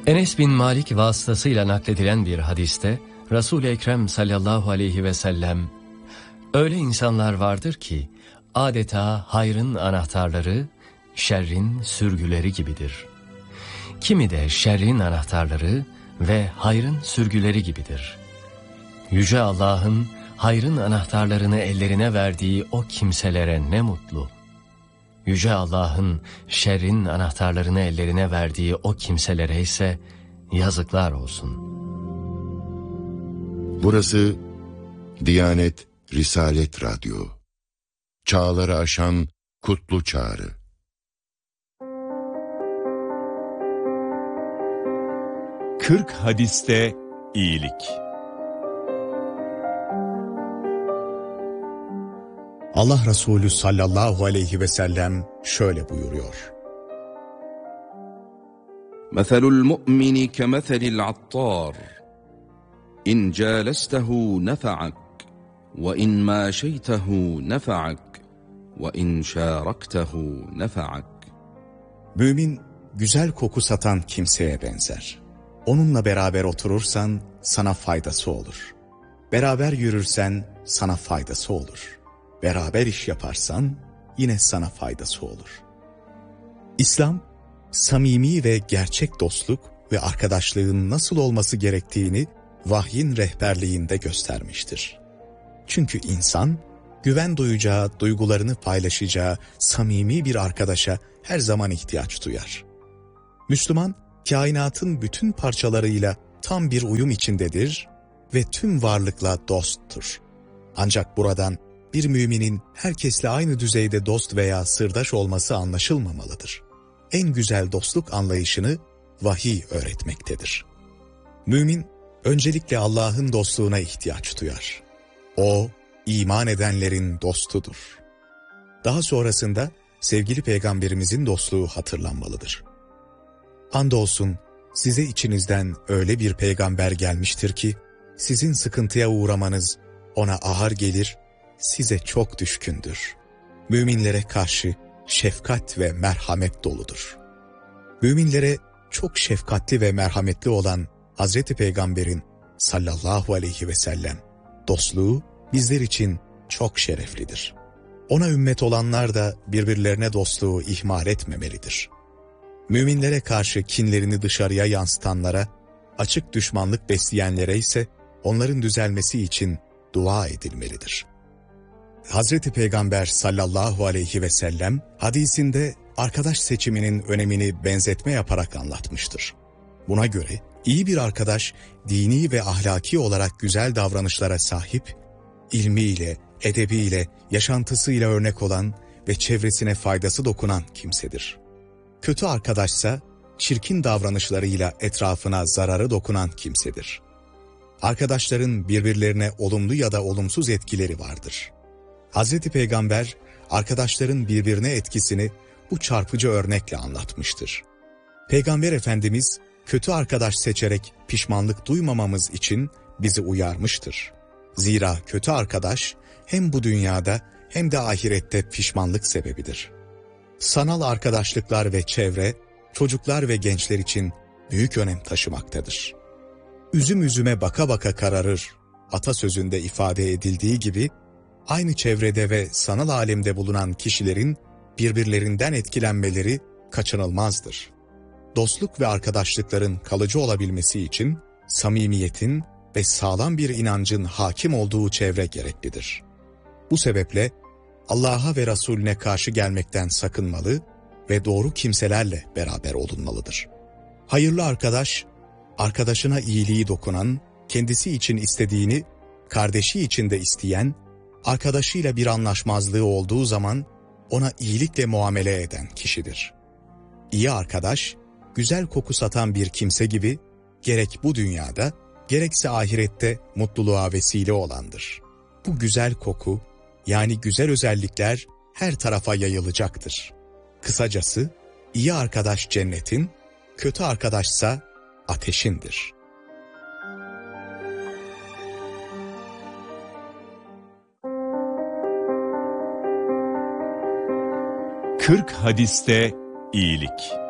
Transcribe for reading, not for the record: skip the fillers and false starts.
Enes bin Malik vasıtasıyla nakledilen bir hadiste Resul-i Ekrem sallallahu aleyhi ve sellem, öyle insanlar vardır ki adeta hayrın anahtarları, şerrin sürgüleri gibidir. Kimi de şerrin anahtarları ve hayrın sürgüleri gibidir. Yüce Allah'ın hayrın anahtarlarını ellerine verdiği o kimselere ne mutlu. Yüce Allah'ın şerrin anahtarlarını ellerine verdiği o kimselere ise yazıklar olsun. Burası Diyanet Risalet Radyo. Çağları aşan kutlu çağrı. Kırk hadiste iyilik. Allah Resulü sallallahu aleyhi ve sellem şöyle buyuruyor. مَثَلُ الْمُؤْمِنِ كَمَثَلِ الْعَطَّارِ إِنْ جَالَسْتَهُ نَفَعَكَ وَإِنْ مَاشَيْتَهُ نَفَعَكَ وَإِنْ شَارَكْتَهُ نَفَعَكَ. Mümin güzel koku satan kimseye benzer. Onunla beraber oturursan sana faydası olur. Beraber yürürsen sana faydası olur. Beraber iş yaparsan yine sana faydası olur. İslam, samimi ve gerçek dostluk ve arkadaşlığın nasıl olması gerektiğini vahyin rehberliğinde göstermiştir. Çünkü insan, güven duyacağı, duygularını paylaşacağı samimi bir arkadaşa her zaman ihtiyaç duyar. Müslüman, kainatın bütün parçalarıyla tam bir uyum içindedir ve tüm varlıkla dosttur. Ancak buradan bir müminin herkesle aynı düzeyde dost veya sırdaş olması anlaşılmamalıdır. En güzel dostluk anlayışını vahiy öğretmektedir. Mümin, öncelikle Allah'ın dostluğuna ihtiyaç duyar. O, iman edenlerin dostudur. Daha sonrasında sevgili Peygamberimizin dostluğu hatırlanmalıdır. Andolsun size içinizden öyle bir peygamber gelmiştir ki, sizin sıkıntıya uğramanız ona ağır gelir, size çok düşkündür. Müminlere karşı şefkat ve merhamet doludur. Müminlere çok şefkatli ve merhametli olan Hazreti Peygamber'in sallallahu aleyhi ve sellem dostluğu bizler için çok şereflidir. Ona ümmet olanlar da birbirlerine dostluğu ihmal etmemelidir. Müminlere karşı kinlerini dışarıya yansıtanlara, açık düşmanlık besleyenlere ise onların düzelmesi için dua edilmelidir. Hazreti Peygamber sallallahu aleyhi ve sellem hadisinde arkadaş seçiminin önemini benzetme yaparak anlatmıştır. Buna göre iyi bir arkadaş dini ve ahlaki olarak güzel davranışlara sahip, ilmiyle, edebiyle, yaşantısıyla örnek olan ve çevresine faydası dokunan kimsedir. Kötü arkadaşsa çirkin davranışlarıyla etrafına zararı dokunan kimsedir. Arkadaşların birbirlerine olumlu ya da olumsuz etkileri vardır. Hazreti Peygamber arkadaşların birbirine etkisini bu çarpıcı örnekle anlatmıştır. Peygamber Efendimiz kötü arkadaş seçerek pişmanlık duymamamız için bizi uyarmıştır. Zira kötü arkadaş hem bu dünyada hem de ahirette pişmanlık sebebidir. Sanal arkadaşlıklar ve çevre çocuklar ve gençler için büyük önem taşımaktadır. Üzüm üzüme baka baka kararır atasözünde ifade edildiği gibi, aynı çevrede ve sanal alemde bulunan kişilerin birbirlerinden etkilenmeleri kaçınılmazdır. Dostluk ve arkadaşlıkların kalıcı olabilmesi için samimiyetin ve sağlam bir inancın hakim olduğu çevre gereklidir. Bu sebeple Allah'a ve Resulüne karşı gelmekten sakınmalı ve doğru kimselerle beraber olunmalıdır. Hayırlı arkadaş, arkadaşına iyiliği dokunan, kendisi için istediğini kardeşi için de isteyen, arkadaşıyla bir anlaşmazlığı olduğu zaman ona iyilikle muamele eden kişidir. İyi arkadaş, güzel koku satan bir kimse gibi gerek bu dünyada gerekse ahirette mutluluğa vesile olandır. Bu güzel koku, yani güzel özellikler her tarafa yayılacaktır. Kısacası iyi arkadaş cennetin, kötü arkadaşsa ateşindir. Kırk hadiste iyilik.